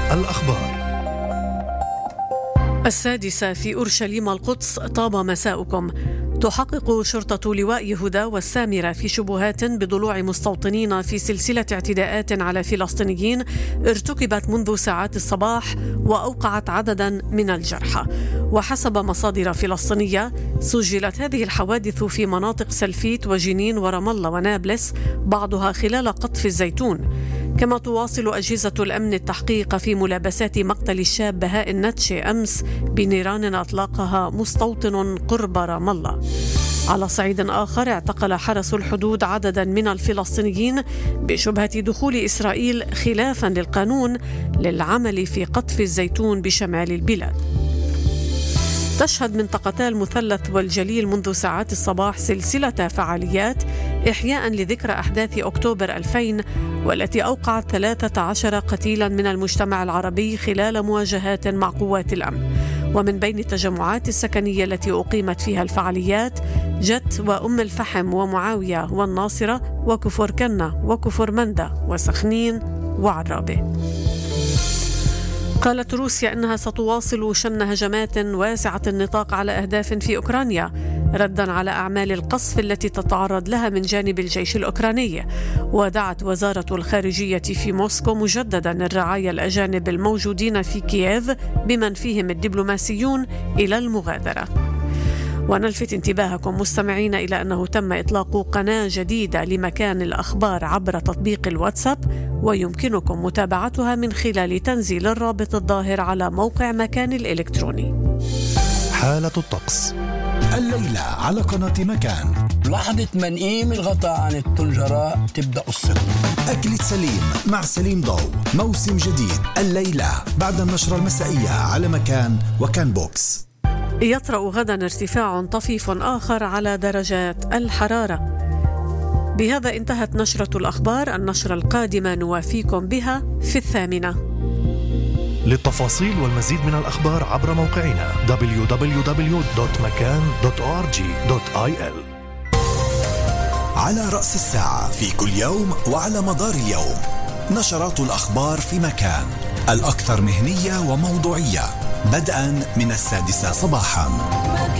الأخبار. 6 في أورشليم القدس. طاب مساؤكم. تحقق شرطة لواء يهودا والسامرة في شبهات بضلوع مستوطنين في سلسلة اعتداءات على فلسطينيين ارتكبت منذ ساعات الصباح وأوقعت عددا من الجرحى. وحسب مصادر فلسطينية سجلت هذه الحوادث في مناطق سلفيت وجنين ورام الله ونابلس، بعضها خلال قطف الزيتون. كما تواصل أجهزة الأمن التحقيق في ملابسات مقتل الشاب بهاء النتشي أمس بنيران أطلقها مستوطن قرب رام الله. على صعيد آخر، اعتقل حرس الحدود عددا من الفلسطينيين بشبهة دخول إسرائيل خلافا للقانون للعمل في قطف الزيتون بشمال البلاد. تشهد منطقتا المثلث والجليل منذ ساعات الصباح سلسلة فعاليات إحياء لذكرى أحداث أكتوبر 2000، والتي أوقعت 13 قتيلا من المجتمع العربي خلال مواجهات مع قوات الأمن. ومن بين التجمعات السكنية التي أقيمت فيها الفعاليات جت وأم الفحم ومعاوية والناصرة وكفر كنة وكفر مندة وسخنين وعرابة. قالت روسيا إنها ستواصل شن هجمات واسعة النطاق على أهداف في أوكرانيا ردا على أعمال القصف التي تتعرض لها من جانب الجيش الأوكراني. ودعت وزارة الخارجية في موسكو مجددا الرعايا الأجانب الموجودين في كييف بمن فيهم الدبلوماسيون إلى المغادرة. ونلفت انتباهكم مستمعين إلى أنه تم إطلاق قناة جديدة لمكان الأخبار عبر تطبيق الواتساب، ويمكنكم متابعتها من خلال تنزيل الرابط الظاهر على موقع مكان الإلكتروني. حالة الطقس الليلة على قناة مكان. لحظة منقيم الغطاء عن الطنجرة تبدأ الصدمة. أكلة سليم مع سليم ضو، موسم جديد الليلة بعد النشرة المسائية على مكان وكان بوكس. يطرأ غدا ارتفاع طفيف آخر على درجات الحرارة. بهذا انتهت نشرة الأخبار. النشرة القادمة نوافيكم بها في 8. للتفاصيل والمزيد من الأخبار عبر موقعنا www.makan.org.il. على رأس الساعة في كل يوم وعلى مدار اليوم نشرات الأخبار في مكان، الأكثر مهنية وموضوعية، بدءا من 6 صباحا.